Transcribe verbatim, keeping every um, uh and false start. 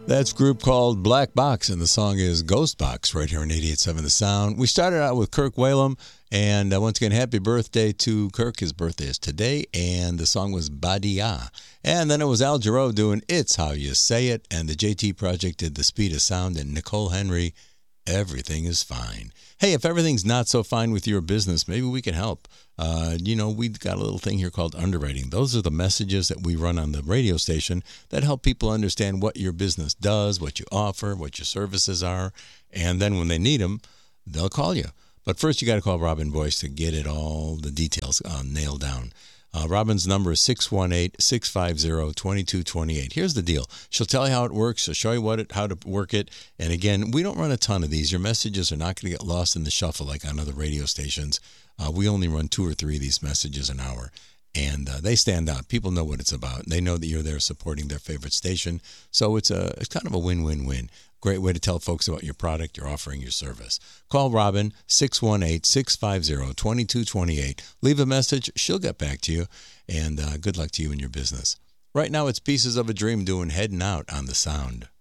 That's a group called Black Box, and the song is Ghost Box right here on eighty-eight point seven The Sound. We started out with Kirk Whalum, and uh, once again, happy birthday to Kirk. His birthday is today, and the song was Badia. And then it was Al Jarreau doing It's How You Say It, and the J T Project did The Speed of Sound, and Nicole Henry, Everything is Fine. Hey, if everything's not so fine with your business, maybe we can help. Uh, you know, we've got a little thing here called underwriting. Those are the messages that we run on the radio station that help people understand what your business does, what you offer, what your services are. And then when they need them, they'll call you. But first, you got to call Robin Boyce to get it all, the details uh, nailed down. Uh, Robin's number is six one eight, six five zero, two two two eight. Here's the deal. She'll tell you how it works. She'll show you what it, how to work it. And again, we don't run a ton of these. Your messages are not going to get lost in the shuffle like on other radio stations. Uh, we only run two or three of these messages an hour. And uh, they stand out. People know what it's about. They know that you're there supporting their favorite station. So it's a it's kind of a win-win-win. Great way to tell folks about your product, your offering, your service. Call Robin, six one eight, six five zero, two two two eight. Leave a message. She'll get back to you. And uh, good luck to you in your business. Right now, it's Pieces of a Dream doing Heading Out on The Sound.